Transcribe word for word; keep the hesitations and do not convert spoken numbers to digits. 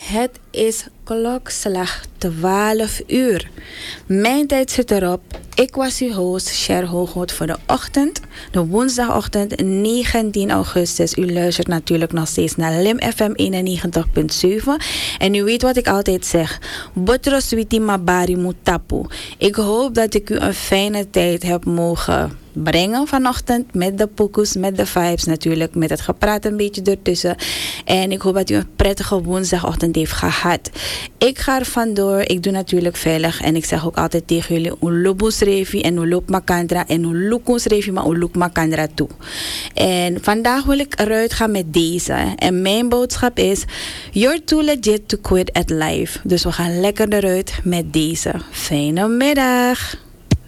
Het is klokslag twaalf uur. Mijn tijd zit erop. Ik was uw host, Cher Hooghout, voor de ochtend. De woensdagochtend negentien augustus. U luistert natuurlijk nog steeds naar Lim F M eenennegentig punt zeven. En u weet wat ik altijd zeg. Botro switi mabari mutapu. Ik hoop dat ik u een fijne tijd heb mogen brengen vanochtend. Met de pokoes, met de vibes natuurlijk. Met het gepraat een beetje ertussen. En ik hoop dat u een prettige woensdagochtend heeft gehad. Ik ga er vandoor. Ik doe natuurlijk veilig. En ik zeg ook altijd tegen jullie. Ulubus revi en ulub makandra. En ulukons revi maar uluk makandra toe. En vandaag wil ik eruit gaan met deze. En mijn boodschap is. You're too legit to quit at life. Dus we gaan lekker eruit met deze. Fijne middag.